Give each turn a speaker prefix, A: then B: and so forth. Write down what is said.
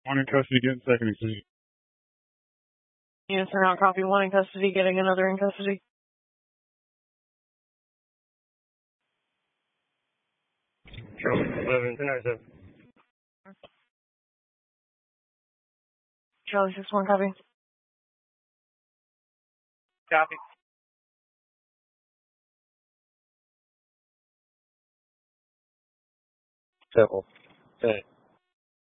A: One in custody, getting second in custody.
B: Units are not copy. One in custody, getting another in custody.
C: Charlie 11, 1097.
B: Charlie 6-1, copy.
C: Copy. Simple. Okay.